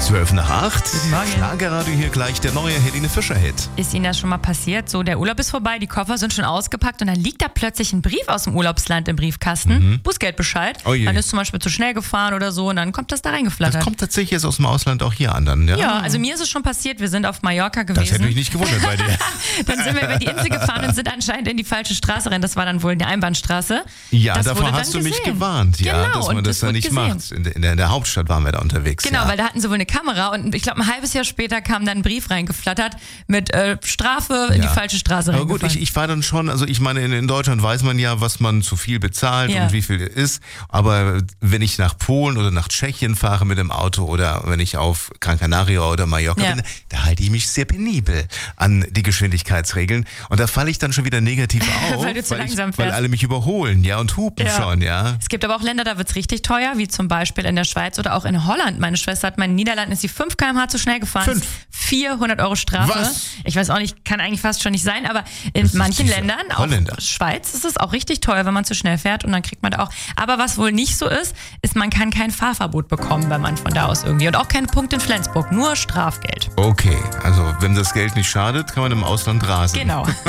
12:08. Guten Morgen. Schlagerradio hier gleich der neue Helene Fischer-Hit. Ist Ihnen das schon mal passiert? So, der Urlaub ist vorbei, die Koffer sind schon ausgepackt und dann liegt da plötzlich ein Brief aus dem Urlaubsland im Briefkasten. Bußgeldbescheid. Oh je. Man ist zum Beispiel zu schnell gefahren oder so und dann kommt das da reingeflattert. Das kommt tatsächlich jetzt aus dem Ausland auch hier an dann, ja? Ja, also mir ist es schon passiert, wir sind auf Mallorca gewesen. Das hätte mich nicht gewundert bei dir. Dann sind wir über die Insel gefahren und sind anscheinend in die falsche Straße rein. Das war dann wohl eine Einbahnstraße. Ja, Das davor wurde hast du dann mich gesehen. gewarnt, ja, Genau, dass man und das dann wurde nicht gesehen. macht. In der Hauptstadt waren wir da unterwegs. Genau, ja. weil da hatten sie wohl eine Kamera und ich glaube ein halbes Jahr später kam dann ein Brief reingeflattert mit Strafe in die falsche Straße Aber gut, reingefahren. ich war dann schon, also ich meine, in Deutschland weiß man ja, was man zu viel bezahlt Ja. und wie viel ist. Aber wenn ich nach Polen oder nach Tschechien fahre mit dem Auto oder wenn ich auf Gran Canaria oder Mallorca Ja. bin, da halte ich mich sehr penibel an die Geschwindigkeitsregeln. Und da falle ich dann schon wieder negativ auf, Weil du zu langsam weil fährst. alle mich überholen, ja, und hupen Ja. schon, ja. Es gibt aber auch Länder, da wird's richtig teuer, wie zum Beispiel in der Schweiz oder auch in Holland. Meine Schwester hat in den Niederlanden ist sie 5 km/h zu schnell gefahren. 5? 400 € Strafe. Was? Ich weiß auch nicht, kann eigentlich fast schon nicht sein, aber in Das ist manchen diese Ländern, Holländer. auch Schweiz, ist es auch richtig teuer, wenn man zu schnell fährt und dann kriegt man da auch. Aber was wohl nicht so ist, man kann kein Fahrverbot bekommen, wenn man von da aus irgendwie und auch keinen Punkt in Flensburg, nur Strafgeld. Okay, also wenn das Geld nicht schadet, kann man im Ausland rasen. Genau.